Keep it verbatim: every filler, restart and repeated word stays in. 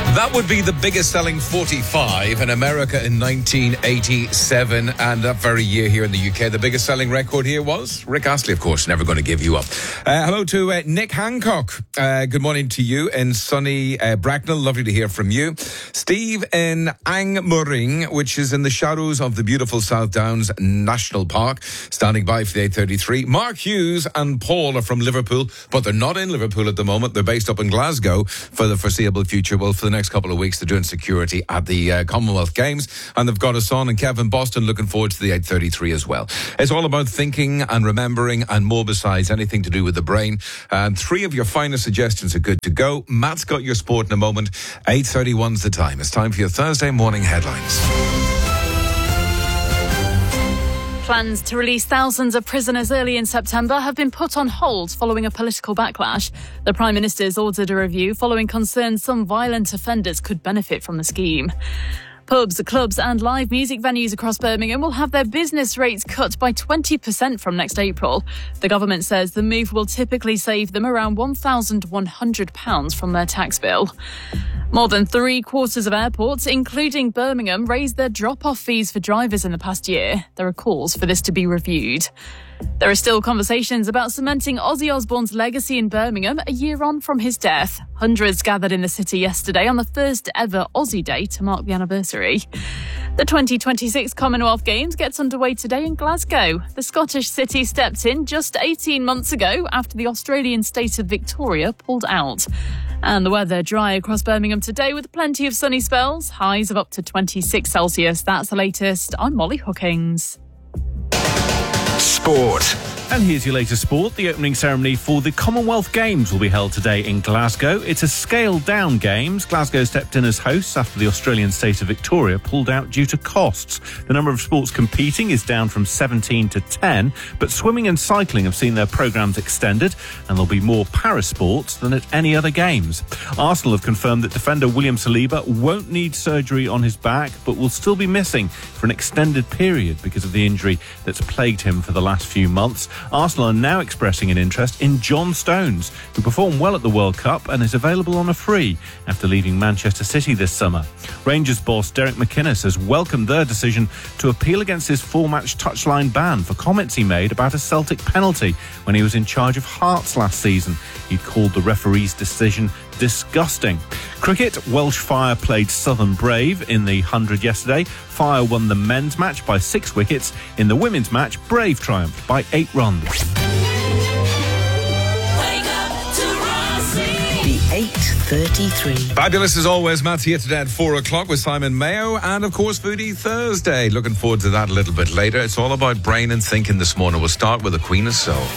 That would be the biggest selling forty-five in America in nineteen eighty-seven, and that very year here in the U K, the biggest selling record here was Rick Astley, of course, Never Gonna Give You Up. Uh, hello to uh, Nick Hancock. Uh, good morning to you in sunny uh, Bracknell. Lovely to hear from you. Steve in Angmering, which is in the shadows of the beautiful South Downs National Park, standing by for the eight thirty-three. Mark Hughes and Paul are from Liverpool, but they're not in Liverpool at the moment. They're based up in Glasgow for the foreseeable future. Well, for the next couple of weeks, they're doing security at the uh, Commonwealth Games, and they've got a son, and Kevin Boston looking forward to the eight thirty-three as well. It's all about thinking and remembering and more besides, anything to do with the brain. And three of your finest suggestions are good to go. Matt's got your sport in a moment. eight thirty-one's the time. It's time for your Thursday morning headlines. Plans to release thousands of prisoners early in September have been put on hold following a political backlash. The Prime Minister's ordered a review following concerns some violent offenders could benefit from the scheme. Pubs, clubs and live music venues across Birmingham will have their business rates cut by twenty percent from next April. The government says the move will typically save them around one thousand one hundred pounds from their tax bill. More than three quarters of airports, including Birmingham, raised their drop-off fees for drivers in the past year. There are calls for this to be reviewed. There are still conversations about cementing Ozzy Osbourne's legacy in Birmingham a year on from his death. Hundreds gathered in the city yesterday on the first ever Ozzy Day to mark the anniversary. The twenty twenty-six Commonwealth Games gets underway today in Glasgow. The Scottish city stepped in just eighteen months ago after the Australian state of Victoria pulled out. And the weather dry across Birmingham today with plenty of sunny spells. Highs of up to twenty-six Celsius. That's the latest. I'm Molly Hookings. Sport. And here's your latest sport. The opening ceremony for the Commonwealth Games will be held today in Glasgow. It's a scaled-down Games. Glasgow stepped in as hosts after the Australian state of Victoria pulled out due to costs. The number of sports competing is down from seventeen to ten, but swimming and cycling have seen their programmes extended, and there'll be more para-sports than at any other Games. Arsenal have confirmed that defender William Saliba won't need surgery on his back, but will still be missing for an extended period because of the injury that's plagued him for the last few months. Arsenal are now expressing an interest in John Stones, who performed well at the World Cup and is available on a free after leaving Manchester City this summer. Rangers boss Derek McInnes has welcomed their decision to appeal against his four-match touchline ban for comments he made about a Celtic penalty when he was in charge of Hearts last season. He called the referee's decision disgusting. Cricket, Welsh Fire played Southern Brave in the one hundred yesterday. Fire won the men's match by six wickets. In the women's match, Brave triumphed by eight runs. The eight thirty-three. Fabulous as always. Matt's here today at four o'clock with Simon Mayo and, of course, Foodie Thursday. Looking forward to that a little bit later. It's all about brain and thinking this morning. We'll start with the Queen of Soul.